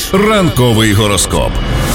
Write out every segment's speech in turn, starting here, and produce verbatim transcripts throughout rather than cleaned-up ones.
Ранковий гороскоп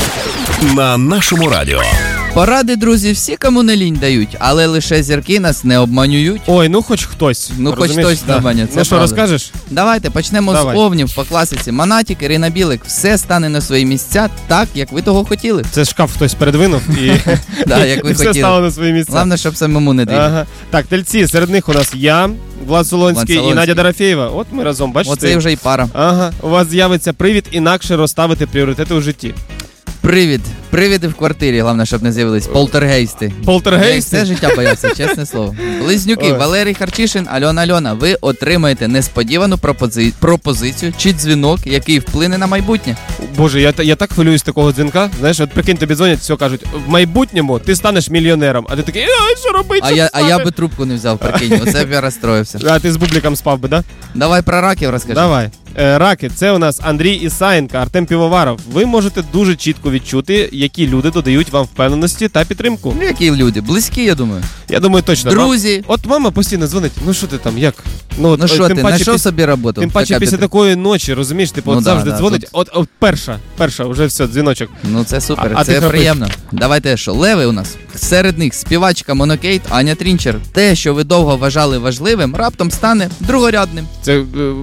на нашому радіо. Поради, друзі, всі, кому не лінь, дають, але лише зірки нас не обманюють. Ой, ну хоч хтось. Ну хоч хтось не обманює, це Ну що, правда. розкажеш? Давайте, почнемо Давай. з овнів по класиці. Монатік, Ірина Білик, все стане на свої місця так, як ви того хотіли. Це шкаф хтось передвинув і, Да, як ви і все хотіли. стало на свої місця. Головне, щоб самому не дивити. Ага. Так, тельці, серед них у нас я, Влад Солонський, Влад і Надя Солонський. Дорофєєва. От ми разом, бачите? Оце вже і пара. Ага, у вас з'явиться привід інакше розставити пріоритети у житті. Привід. Привіди в квартирі, головне, щоб не з'явились. Полтергейсти. Полтергейсти? Я все життя боявся, чесне слово. Близнюки, Ой. Валерій Харчишин, Альона Альона. Ви отримаєте несподівану пропози... пропозицію чи дзвінок, який вплине на майбутнє. Боже, я, та- я так хвилююсь з такого дзвінка. Знаєш, от прикинь, тобі дзвонять, все кажуть, в майбутньому ти станеш мільйонером. А ти такий, а що робити, А щоб я, а я стати?» би трубку не взяв, прикинь. Оце б я розстроївся. А ти з бубликом спав би, да? Давай про раків розкажи. Давай. Е, раки, це у нас Андрій Ісаєнко, Артем Півоваров. Ви можете дуже чітко відчути, які люди додають вам впевненості та підтримку. Ну, які люди? Близькі, я думаю. Я думаю, точно. Друзі. Мам- От мама постійно дзвонить, ну що ти там, як? Ну, от, Ну що тим ти, паче знайшов піс- собі роботу? Тим паче Така після підтримка. такої ночі, розумієш, типу, Ну от да, завжди да, дзвонить, тут- от, от перша, перша, вже все, дзвіночок. Ну це супер, А- а ти це храпиш? приємно. Давайте що, леви у нас. Серед них співачка Монокейт Аня Трінчер. Те, що ви довго вважали важливим, раптом стане другорядним. Це е,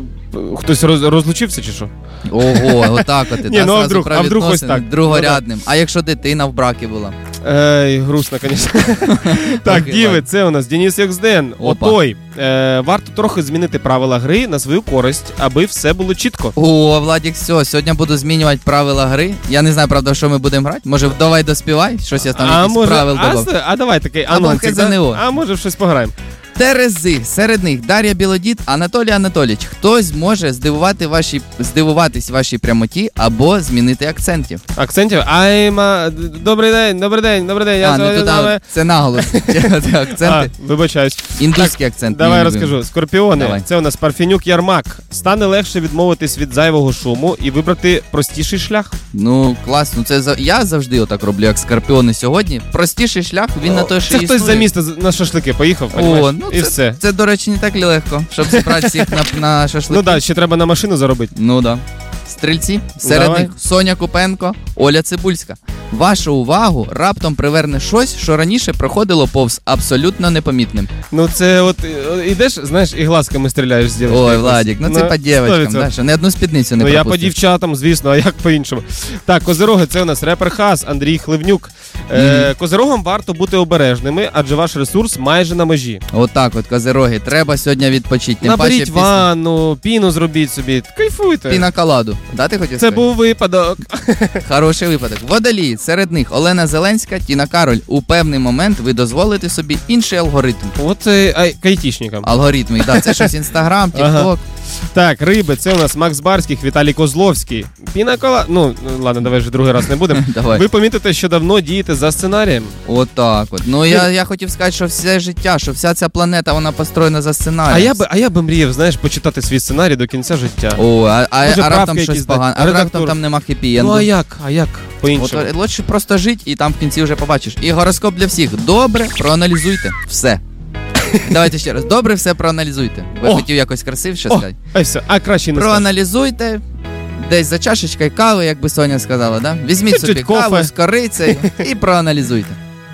хтось роз, розлучився чи що? Ого, отак от. Ні, ну, а вдруг- а вдруг ось так. Другорядним. А якщо дитина в бракі була? Ей, грустно, звісно. Так, Окей, діви, ладно. це у нас Денис Ексден. Опа. Отой. Е, варто трохи змінити правила гри на свою користь, аби все було чітко. О, Владік, все, сьогодні буду змінювати правила гри. Я не знаю, правда, що ми будемо грати. Може, давай доспівай? Щось я там а, якісь може, правил а, добав. с- а давай такий Або анонсик, в КЗНО. да? А може в щось пограємо. Терези, серед них Дар'я Білодід, Анатолій Анатолійович. Хтось може здивувати ваші, здивуватись вашій прямоті або змінити акцентів. Акцентів. Айма, добрий день, добрий день, добрий день. Я а, не сьогодні туди, з вами. це наголос. Це А, акценти. вибачаюсь. Індуський акцент. Давай мій розкажу. любимий. Скорпіони. Давай. Це у нас Парфенюк Ярмак. Стане легше відмовитись від зайвого шуму і вибрати простіший шлях. Ну, клас, ну це за... я завжди отак роблю, як скорпіони сьогодні. Простіший шлях, він на той, що Це хтось існує. за місто з- на шашлики поїхав, О, понімаєш? ну І це, все. це, до речі, не так легко, щоб зібрати всіх на, на шашлики. Ну так, да, ще треба на машину заробити. Ну да. Стрільці, серед Давай. них Соня Купенко, Оля Цибульська. Вашу увагу раптом приверне щось, що раніше проходило повз абсолютно непомітним. Ну це от е, ідеш, знаєш, і глазками стріляєш з дівчиною. Ой, Владік, ну це по дівчаткам, сто да, що не одну спідницю не Ну я по пропустиш. дівчатам, звісно, а як по-іншому. Так, козироги, це у нас репер Хас, Андрій Хливнюк. Е, Козирогам варто бути обережними, адже ваш ресурс майже на межі. Отак от, козироги, треба сьогодні відпочити. Тим Наберіть паче після ванну, піну зробіть собі, кайфуйте. пінаколаду. Да, ти хотів Це сказати? був випадок. Хороший випадок. Водолії, серед них Олена Зеленська, Тіна Кароль. У певний момент ви дозволите собі інший алгоритм. От е, ай, кайтішникам. Алгоритми, да, це щось Інстаграм, Ага. Тікток. Так, риби, це у нас Макс Барських, Віталій Козловський. Пінакола. Ну, ну, ладно, давай вже другий раз не будемо. Давай. Ви помітите, що давно дієте за сценарієм. Отак от. Ну я, я хотів сказати, що все життя, що вся ця планета, вона построєна за сценарієм. А я би, а я би мріяв, знаєш, почитати свій сценарій до кінця життя. О, а, а, Може, а правки раптом щось якісь дати? погане. А Редактор. раптом там нема хеппі-енду. Ну а як? А як? От, По-іншому. лучше просто жити і там в кінці вже побачиш. І гороскоп для всіх. Добре, проаналізуйте все. Давайте ще раз. Добре, все проаналізуйте. Ви О! хотів якось красивше О, сказати. а все, а краще не скажу. Проаналізуйте. Десь за чашечкою кави, як би Соня сказала, да? Візьміть Чуть-чуть собі каву кофе. з корицею і проаналізуйте.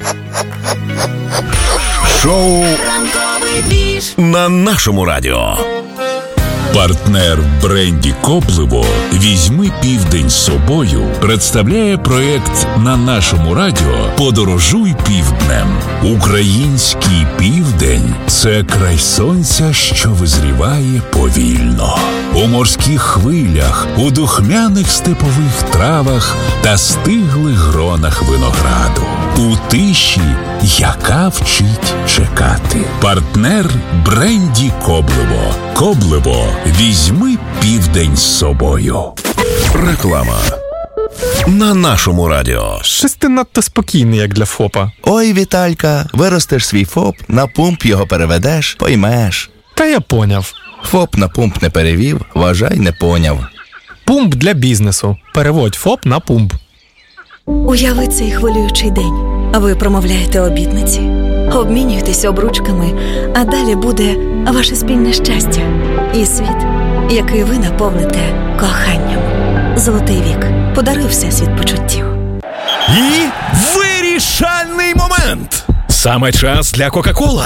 Шоу на нашому радіо. Партнер в бренді Коблево «Візьми південь з собою» представляє проект на нашому радіо «Подорожуй півднем». Український південь – це край сонця, що визріває повільно. У морських хвилях, у духмяних степових травах та стиглих гронах винограду. У тиші, яка вчить чекати. Партнер бренді Коблево. Коблево. Візьми південь з собою. Реклама на нашому радіо. Щось ти надто спокійний, як для ФОПа. Ой, Віталька, виростеш свій ФОП, на пумп його переведеш, поймеш. Та я поняв. ФОП на пумп не перевів, вважай, не поняв. Пумп для бізнесу. Переводь ФОП на пумп. Уяви цей хвилюючий день. Ви промовляєте обітниці, обмінюєтесь обручками, а далі буде ваше спільне щастя і світ, який ви наповните коханням. З золотий вік. Подаруй всесвіт почуттів. І вирішальний момент. Саме час для Кока-Кола.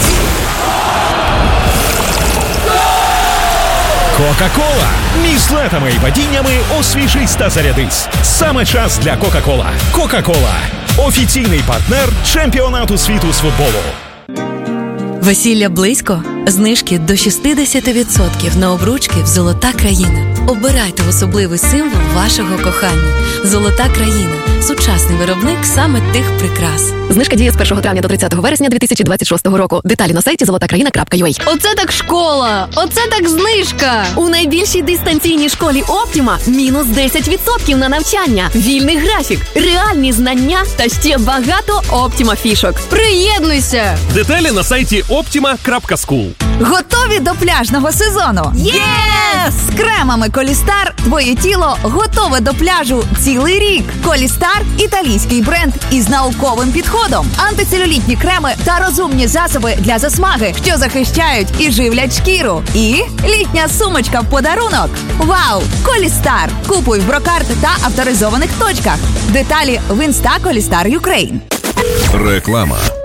Кока-Кола. Між злетами і падіннями освіжись та зарядись. Саме час для Кока-Кола. Кока-Кола. Офіційний партнер чемпіонату світу з футболу. Весілля близько? Знижки до шістдесят відсотків на обручки в «Золота країна». Обирайте особливий символ вашого кохання. «Золота країна» – сучасний виробник саме тих прикрас. Знижка діє з першого травня до тридцятого вересня дві тисячі двадцять шостого року. Деталі на сайті золота країна крапка ю а. Оце так школа! Оце так знижка! У найбільшій дистанційній школі Оптіма мінус десять відсотків на навчання, вільний графік, реальні знання та ще багато Оптіма фішок. Приєднуйся! Деталі на сайті оптіма крапка скул. Готові до пляжного сезону? Єс! З кремами Колістар твоє тіло готове до пляжу цілий рік. Колістар – італійський бренд із науковим підходом. Антицелюлітні креми та розумні засоби для засмаги, що захищають і живлять шкіру. І літня сумочка в подарунок. Вау! Колістар! Купуй в Брокарт та авторизованих точках. Деталі в інста Колістар Юкрейн. Реклама.